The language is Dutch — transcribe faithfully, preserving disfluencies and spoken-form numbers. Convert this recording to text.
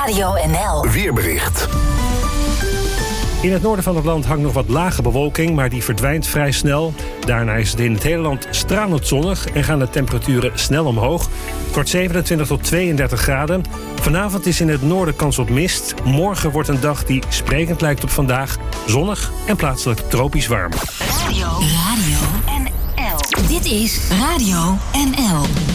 Radio N L. Weerbericht. In het noorden van het land hangt nog wat lage bewolking, maar die verdwijnt vrij snel. Daarna is het in het hele land stralend zonnig en gaan de temperaturen snel omhoog. Het wordt zevenentwintig tot tweeëndertig graden. Vanavond is in het noorden kans op mist. Morgen wordt een dag die sprekend lijkt op vandaag. Zonnig en plaatselijk tropisch warm. Radio. Radio N L. Dit is Radio N L.